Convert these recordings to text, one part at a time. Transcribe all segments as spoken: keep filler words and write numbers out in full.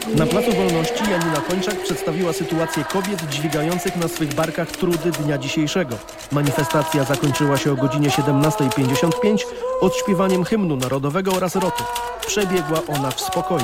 Na Placu Wolności Janina Kończak przedstawiła sytuację kobiet dźwigających na swych barkach trudy dnia dzisiejszego. Manifestacja zakończyła się o godzinie siedemnasta pięćdziesiąt pięć odśpiewaniem hymnu narodowego oraz rotu. Przebiegła ona w spokoju.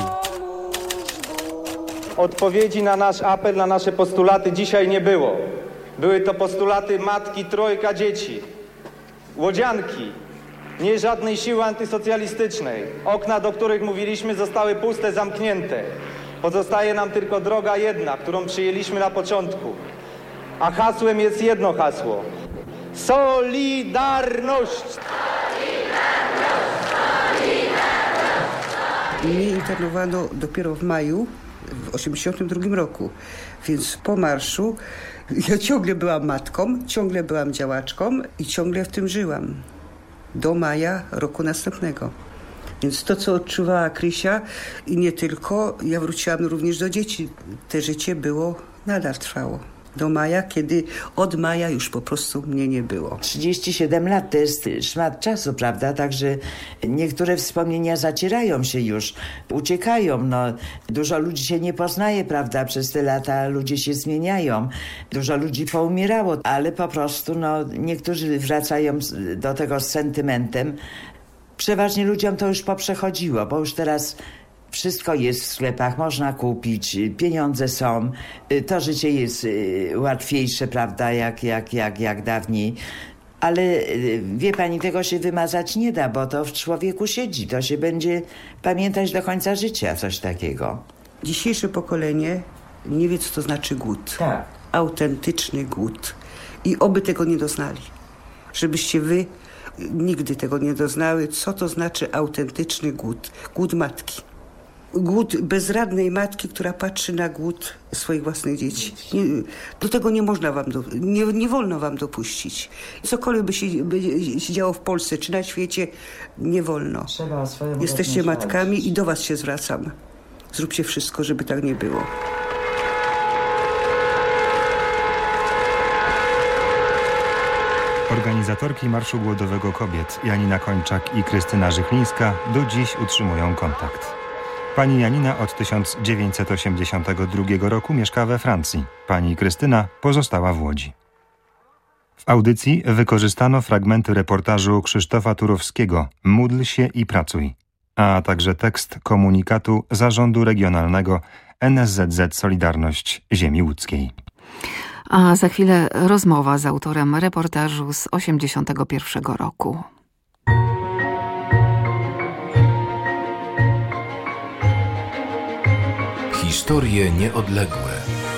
Odpowiedzi na nasz apel, na nasze postulaty dzisiaj nie było. Były to postulaty matki, trojga dzieci, łodzianki, nie żadnej siły antysocjalistycznej. Okna, do których mówiliśmy, zostały puste, zamknięte. Pozostaje nam tylko droga jedna, którą przyjęliśmy na początku. A hasłem jest jedno hasło. Solidarność! Mnie internowano dopiero w maju w osiemdziesiątym drugim roku, więc po marszu ja ciągle byłam matką, ciągle byłam działaczką i ciągle w tym żyłam. Do maja roku następnego. Więc to, co odczuwała Krysia i nie tylko, ja wróciłam również do dzieci. Te życie było, nadal trwało. Do maja, kiedy od maja już po prostu mnie nie było. trzydzieści siedem lat to jest szmat czasu, prawda? Także niektóre wspomnienia zacierają się już, uciekają. No, dużo ludzi się nie poznaje, prawda? Przez te lata ludzie się zmieniają. Dużo ludzi poumierało, ale po prostu no, niektórzy wracają do tego z sentymentem. Przeważnie ludziom to już poprzechodziło, bo już teraz wszystko jest w sklepach, można kupić, pieniądze są, to życie jest łatwiejsze, prawda, jak, jak, jak, jak dawniej. Ale wie pani, tego się wymazać nie da, bo to w człowieku siedzi, to się będzie pamiętać do końca życia, coś takiego. Dzisiejsze pokolenie nie wie, co to znaczy głód. Tak. Autentyczny głód. I oby tego nie doznali. Żebyście wy nigdy tego nie doznały, co to znaczy autentyczny głód. Głód matki. Głód bezradnej matki, która patrzy na głód swoich własnych dzieci. Nie, do tego nie można wam, do, nie, nie wolno wam dopuścić. Cokolwiek by się, by się działo w Polsce czy na świecie, nie wolno. Jesteście matkami i do was się zwracam. Zróbcie wszystko, żeby tak nie było. Organizatorki Marszu Głodowego Kobiet Janina Kończak i Krystyna Żychlińska do dziś utrzymują kontakt. Pani Janina od tysiąc dziewięćset osiemdziesiątego drugiego roku mieszka we Francji. Pani Krystyna pozostała w Łodzi. W audycji wykorzystano fragmenty reportażu Krzysztofa Turowskiego „Módl się i pracuj”, a także tekst komunikatu Zarządu Regionalnego N S Z Z Solidarność Ziemi Łódzkiej. A za chwilę rozmowa z autorem reportażu z osiemdziesiątego pierwszego roku. Historie nieodległe.